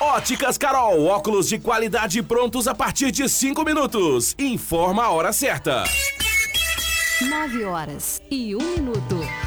Óticas Carol, óculos de qualidade prontos a partir de 5 minutos. Informa a hora certa. 9h01.